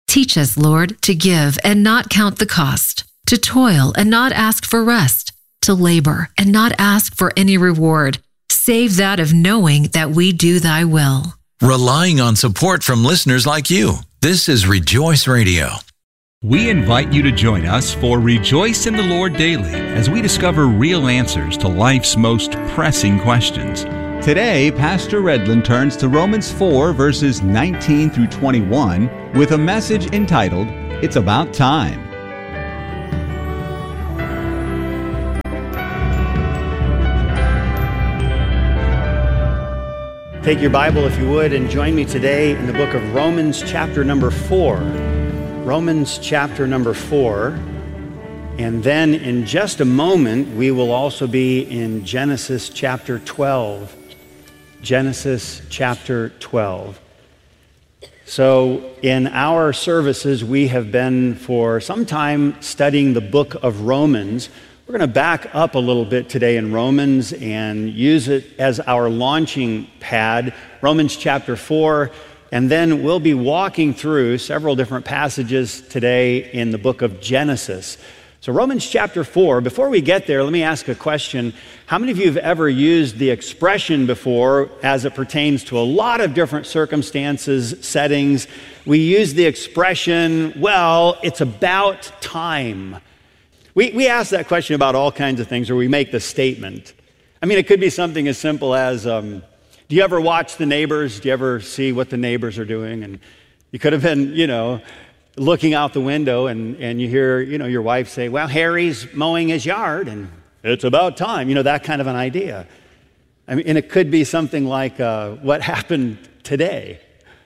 Teach us, Lord, to give and not count the cost, to toil and not ask for rest, to labor and not ask for any reward, save that of knowing that we do thy will. Relying on support from listeners like you, this is Rejoice Radio. We invite you to join us for Rejoice in the Lord Daily as we discover real answers to life's most pressing questions. Today, Pastor Redlin turns to Romans 4, verses 19 through 21 with a message entitled, It's About Time. Take your Bible, if you would, and join me today in the book of Romans chapter number 4. Romans chapter number 4. And then in just a moment, we will also be in Genesis chapter 12. Genesis chapter 12. So in our services, we have been for some time studying the book of Romans. We're going to back up a little bit today in Romans and use it as our launching pad, Romans chapter 4, and then we'll be walking through several different passages today in the book of Genesis. So Romans chapter 4, before we get there, let me ask a question. How many of you have ever used the expression before as it pertains to a lot of different circumstances, settings? We use the expression, well, it's about time. We ask that question about all kinds of things, or we make the statement. I mean, it could be something as simple as, do you ever watch the neighbors? Do you ever see what the neighbors are doing? And you could have been, looking out the window and you hear, your wife say, well, Harry's mowing his yard and it's about time, that kind of an idea. I mean, and it could be something like what happened today.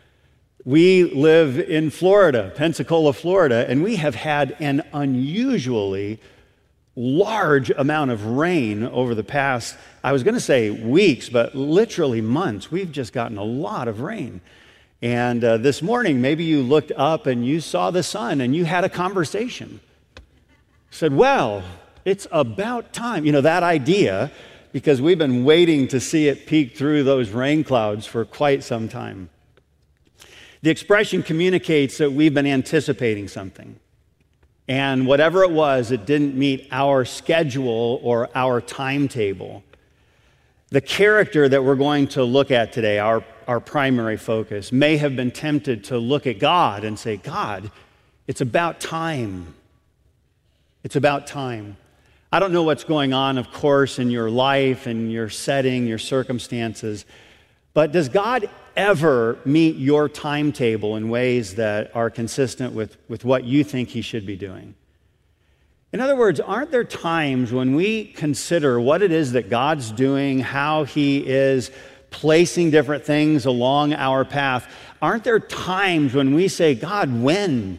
We live in Florida, Pensacola, Florida, and we have had an unusually large amount of rain over the past, I was going to say weeks, but literally months. We've just gotten a lot of rain. And this morning, maybe you looked up and you saw the sun and you had a conversation. Said, well, it's about time. That idea, because we've been waiting to see it peek through those rain clouds for quite some time. The expression communicates that we've been anticipating something. And whatever it was, it didn't meet our schedule or our timetable. The character that we're going to look at today, our primary focus, may have been tempted to look at God and say, God, it's about time. It's about time. I don't know what's going on, of course, in your life and your setting, your circumstances, but does God ever meet your timetable in ways that are consistent with what you think he should be doing? In other words, aren't there times when we consider what it is that God's doing, how he is placing different things along our path? Aren't there times when we say, God, when?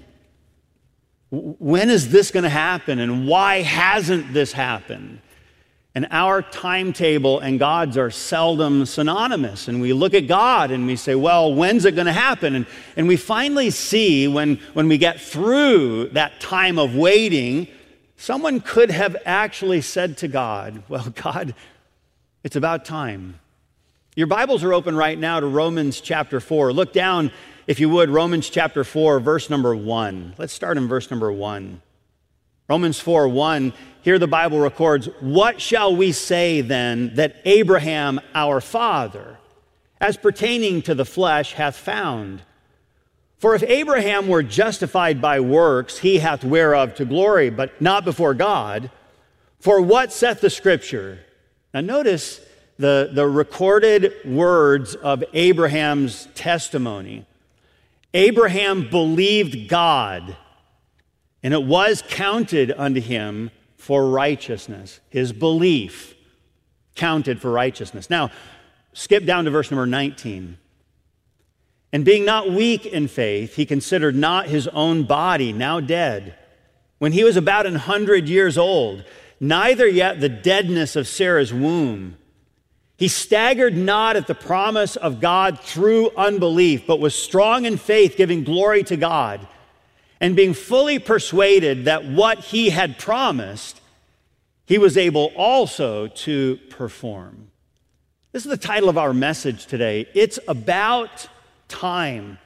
When is this going to happen? And why hasn't this happened? And our timetable and God's are seldom synonymous. And we look at God and we say, well, when's it going to happen? And we finally see when we get through that time of waiting, someone could have actually said to God, well, God, it's about time. Your Bibles are open right now to Romans chapter 4. Look down, if you would, Romans chapter 4, verse number 1. Let's start in verse number 1. Romans 4:1, here the Bible records, what shall we say then that Abraham our father, as pertaining to the flesh, hath found? For if Abraham were justified by works, he hath whereof to glory, but not before God. For what saith the Scripture? Now notice the recorded words of Abraham's testimony. Abraham believed God, and it was counted unto him for righteousness. His belief counted for righteousness. Now, skip down to verse number 19. And being not weak in faith, he considered not his own body now dead, when he was about 100 years old, neither yet the deadness of Sarah's womb. He staggered not at the promise of God through unbelief, but was strong in faith, giving glory to God, and being fully persuaded that what he had promised, he was able also to perform. This is the title of our message today. It's about time.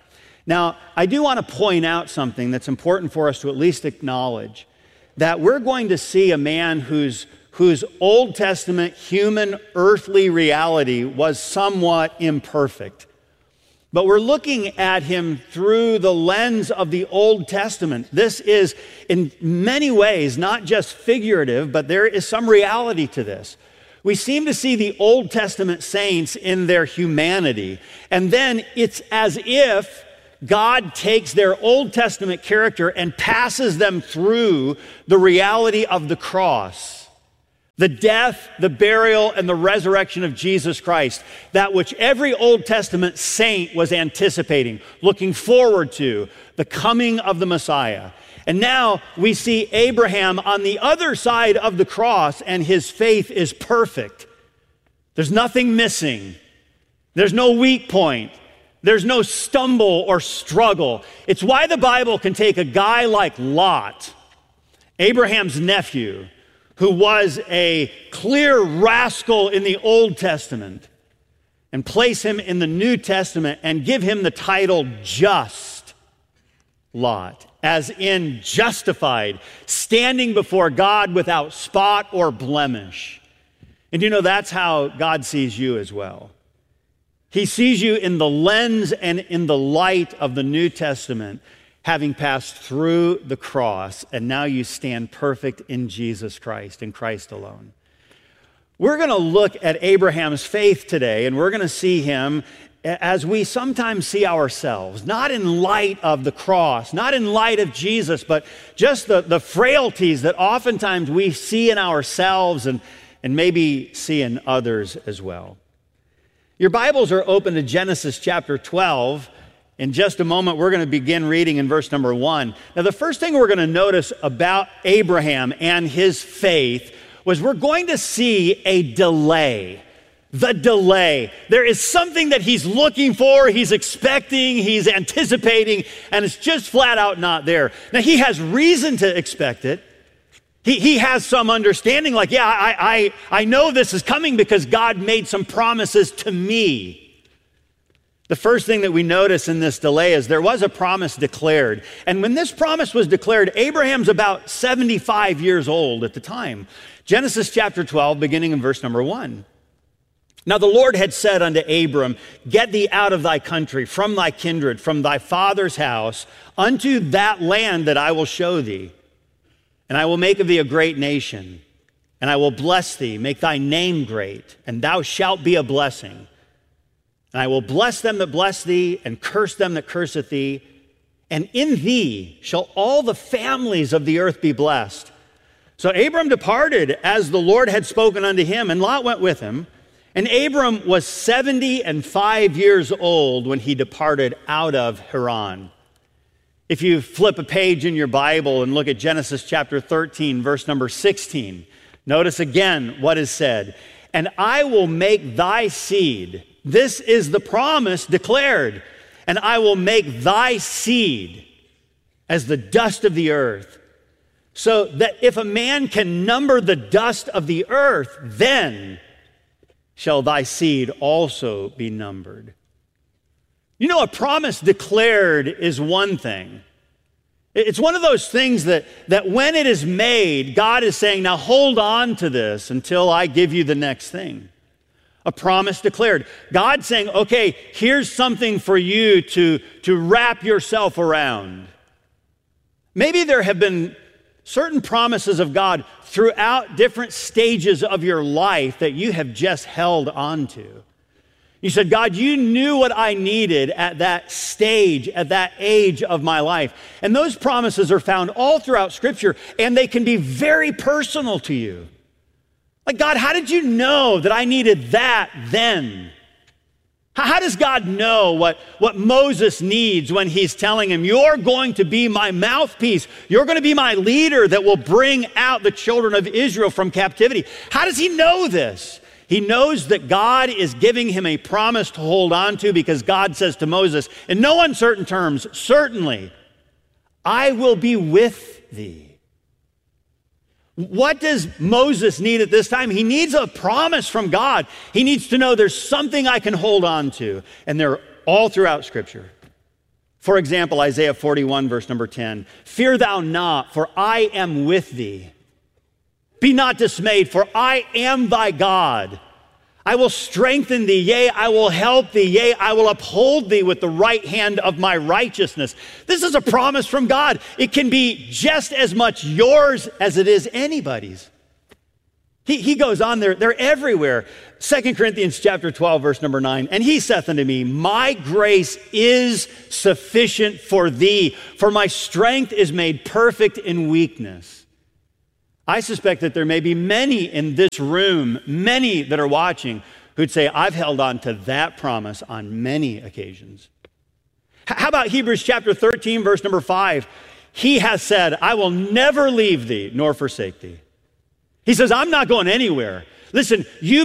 Now, I do want to point out something that's important for us to at least acknowledge, that we're going to see a man whose Old Testament human earthly reality was somewhat imperfect. But we're looking at him through the lens of the Old Testament. This is in many ways not just figurative, but there is some reality to this. We seem to see the Old Testament saints in their humanity, and then it's as if God takes their Old Testament character and passes them through the reality of the cross. The death, the burial, and the resurrection of Jesus Christ, that which every Old Testament saint was anticipating, looking forward to, the coming of the Messiah. And now we see Abraham on the other side of the cross, and his faith is perfect. There's nothing missing. There's no weak point. There's no stumble or struggle. It's why the Bible can take a guy like Lot, Abraham's nephew, who was a clear rascal in the Old Testament, and place him in the New Testament and give him the title Just Lot, as in justified, standing before God without spot or blemish. And you know, that's how God sees you as well. He sees you in the lens and in the light of the New Testament, having passed through the cross, and now you stand perfect in Jesus Christ, in Christ alone. We're going to look at Abraham's faith today, and we're going to see him as we sometimes see ourselves, not in light of the cross, not in light of Jesus, but just the frailties that oftentimes we see in ourselves and maybe see in others as well. Your Bibles are open to Genesis chapter 12. In just a moment, we're going to begin reading in verse number 1. Now, the first thing we're going to notice about Abraham and his faith was we're going to see a delay. The delay. There is something that he's looking for, he's expecting, he's anticipating, and it's just flat out not there. Now, he has reason to expect it. He has some understanding, like, yeah, I know this is coming because God made some promises to me. The first thing that we notice in this delay is there was a promise declared. And when this promise was declared, Abraham's about 75 years old at the time. Genesis chapter 12, beginning in verse number 1. Now the Lord had said unto Abram, get thee out of thy country, from thy kindred, from thy father's house, unto that land that I will show thee. And I will make of thee a great nation, and I will bless thee, make thy name great, and thou shalt be a blessing. And I will bless them that bless thee, and curse them that curseth thee. And in thee shall all the families of the earth be blessed. So Abram departed as the Lord had spoken unto him, and Lot went with him. And Abram was 75 years old when he departed out of Haran. If you flip a page in your Bible and look at Genesis chapter 13, verse number 16, notice again what is said. And I will make thy seed. This is the promise declared. And I will make thy seed as the dust of the earth, so that if a man can number the dust of the earth, then shall thy seed also be numbered. You know, a promise declared is one thing. It's one of those things that when it is made, God is saying, now hold on to this until I give you the next thing. A promise declared. God saying, okay, here's something for you to wrap yourself around. Maybe there have been certain promises of God throughout different stages of your life that you have just held on to. You said, God, you knew what I needed at that stage, at that age of my life. And those promises are found all throughout Scripture, and they can be very personal to you. Like, God, how did you know that I needed that then? How does God know what Moses needs when he's telling him, you're going to be my mouthpiece. You're going to be my leader that will bring out the children of Israel from captivity. How does he know this? He knows that God is giving him a promise to hold on to, because God says to Moses, in no uncertain terms, certainly, I will be with thee. What does Moses need at this time? He needs a promise from God. He needs to know there's something I can hold on to. And they're all throughout Scripture. For example, Isaiah 41, verse number 10. Fear thou not, for I am with thee. Be not dismayed, for I am thy God. I will strengthen thee, yea, I will help thee, yea, I will uphold thee with the right hand of my righteousness. This is a promise from God. It can be just as much yours as it is anybody's. He goes on, they're everywhere. 2 Corinthians chapter 12, verse number 9. And he saith unto me, my grace is sufficient for thee, for my strength is made perfect in weakness. I suspect that there may be many in this room, many that are watching, who'd say, I've held on to that promise on many occasions. How about Hebrews chapter 13, verse number 5? He has said, I will never leave thee nor forsake thee. He says, I'm not going anywhere. Listen, you